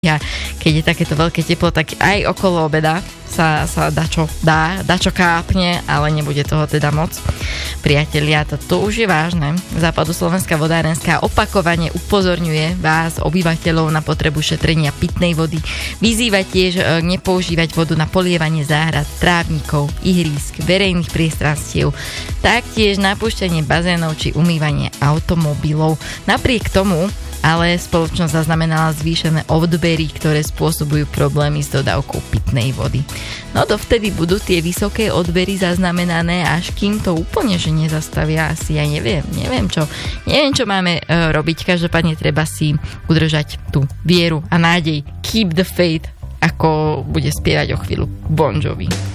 A keď je takéto veľké teplo, tak aj okolo obeda sa dačo kápne, ale nebude toho teda moc. Priatelia, to už je vážne. Západoslovenská vodárenská opakovane upozorňuje vás, obyvateľov, na potrebu šetrenia pitnej vody. Vyzýva tiež nepoužívať vodu na polievanie záhrad, trávnikov, ihrísk, verejných priestranstiev, taktiež napúšťanie bazénov či umývanie automobilov. Napriek tomu ale spoločnosť zaznamenala zvýšené odbery, ktoré spôsobujú problémy s dodávkou pitnej vody. No dovtedy budú tie vysoké odbery zaznamenané, až kým to úplne že nezastavia, asi ja neviem čo máme robiť. Každopádne treba si udržať tú vieru a nádej. Keep the faith, ako bude spievať o chvíľu Bon Jovi.